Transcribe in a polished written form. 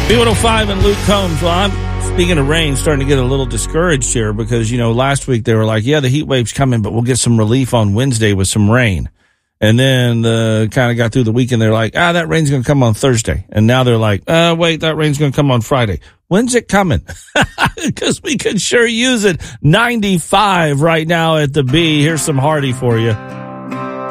B105 and Luke Combs. Well, I'm speaking of rain, starting to get a little discouraged here because, last week they were like, yeah, the heat wave's coming, but we'll get some relief on Wednesday with some rain. And then kind of got through the weekend. They're like, that rain's going to come on Thursday. And now they're like, wait, that rain's going to come on Friday. When's it coming? Because we could sure use it. 95 right now at the B. Here's some Hardy for you.